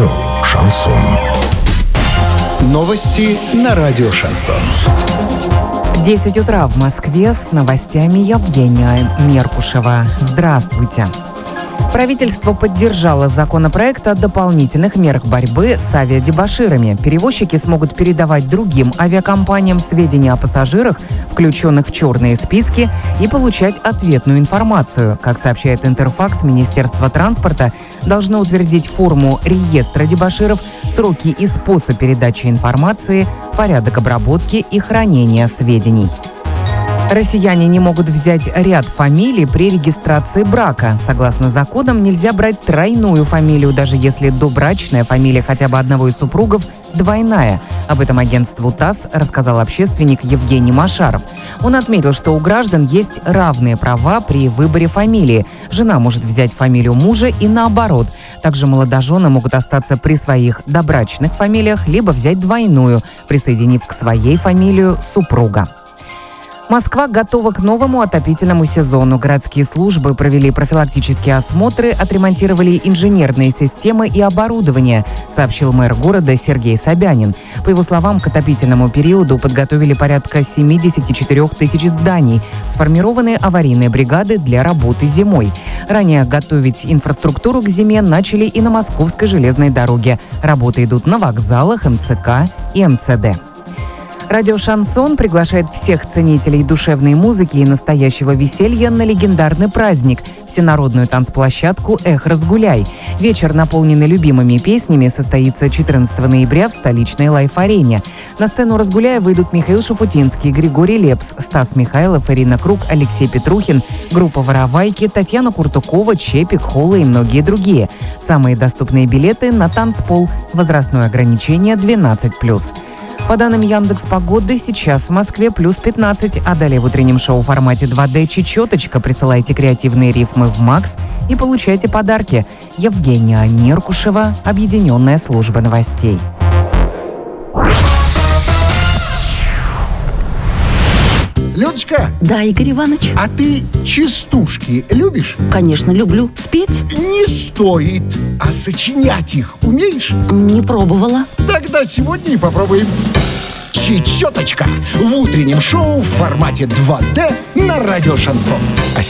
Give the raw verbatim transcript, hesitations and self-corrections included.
Радио «Шансон». Новости на радио «Шансон». десять утра в Москве с новостями Евгения Меркушева. Здравствуйте. Правительство поддержало законопроект о дополнительных мерах борьбы с авиадебоширами. Перевозчики смогут передавать другим авиакомпаниям сведения о пассажирах, включенных в черные списки, и получать ответную информацию. Как сообщает Интерфакс, Министерство транспорта должно утвердить форму реестра дебоширов, сроки и способ передачи информации, порядок обработки и хранения сведений. Россияне не могут взять ряд фамилий при регистрации брака. Согласно законам, нельзя брать тройную фамилию, даже если добрачная фамилия хотя бы одного из супругов двойная. Об этом агентству ТАСС рассказал общественник Евгений Машаров. Он отметил, что у граждан есть равные права при выборе фамилии. Жена может взять фамилию мужа и наоборот. Также молодожены могут остаться при своих добрачных фамилиях, либо взять двойную, присоединив к своей фамилию супруга. Москва готова к новому отопительному сезону. Городские службы провели профилактические осмотры, отремонтировали инженерные системы и оборудование, сообщил мэр города Сергей Собянин. По его словам, к отопительному периоду подготовили порядка семьдесят четыре тысячи зданий, сформированы аварийные бригады для работы зимой. Ранее готовить инфраструктуру к зиме начали и на Московской железной дороге. Работы идут на вокзалах, эм цэ ка и эм цэ дэ. Радио «Шансон» приглашает всех ценителей душевной музыки и настоящего веселья на легендарный праздник – всенародную танцплощадку «Эх, разгуляй». Вечер, наполненный любимыми песнями, состоится четырнадцатого ноября в столичной Лайф-арене. На сцену «Разгуляя» выйдут Михаил Шафутинский, Григорий Лепс, Стас Михайлов, Ирина Круг, Алексей Петрухин, группа «Воровайки», Татьяна Куртукова, Чепик, Холла и многие другие. Самые доступные билеты на танцпол. Возрастное ограничение двенадцать плюс. По данным Яндекс.Погоды, сейчас в Москве плюс пятнадцать, а далее в утреннем шоу в формате два дэ «Чечеточка» присылайте креативные рифмы в Макс и получайте подарки. Евгения Меркушева, Объединенная служба новостей. Людочка, Да, Игорь Иванович. а ты частушки любишь? Конечно, люблю. Спеть? Не стоит. А сочинять их умеешь? Не пробовала. Тогда сегодня и попробуем. Чечеточка в утреннем шоу в формате два дэ на радио «Шансон».